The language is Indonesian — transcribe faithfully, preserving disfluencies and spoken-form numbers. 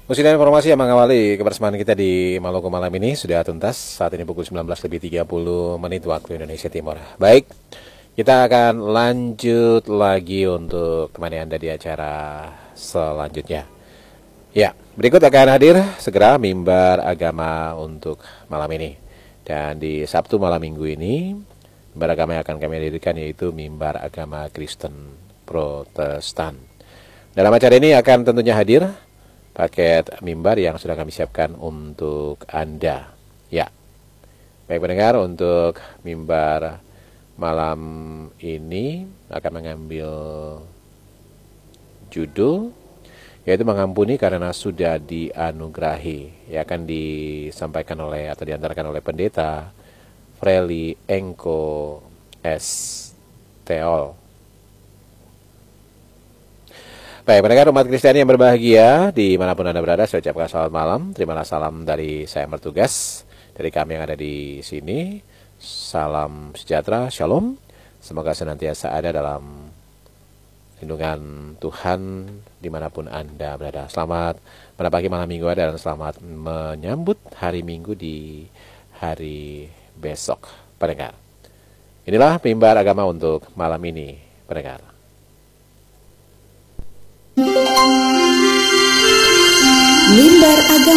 Musik dan informasi yang mengawali kebersamaan kita di Maluku malam ini sudah tuntas. Saat ini pukul sembilan belas lebih tiga puluh menit waktu Indonesia Timur. Baik, kita akan lanjut lagi untuk temani Anda di acara selanjutnya. Ya, berikut akan hadir segera mimbar agama untuk malam ini. Dan di Sabtu malam minggu ini, mimbar agama yang akan kami hadirkan yaitu mimbar agama Kristen Protestan. Dalam acara ini akan tentunya hadir paket mimbar yang sudah kami siapkan untuk Anda. Ya, baik pendengar, untuk mimbar malam ini akan mengambil judul yaitu mengampuni karena sudah dianugerahi. Ya, akan disampaikan oleh atau diantarkan oleh pendeta Freli Engko S. Teol. Baik, pendengar umat Kristiani yang berbahagia dimanapun Anda berada, saya ucapkan selamat malam. Terimalah salam dari saya yang bertugas, dari kami yang ada di sini. Salam sejahtera, shalom. Semoga senantiasa ada dalam lindungan Tuhan dimanapun Anda berada. Selamat menapaki malam minggu Anda dan selamat menyambut hari Minggu di hari besok, pendengar. Inilah mimbar agama untuk malam ini, pendengar. Mimbar agama.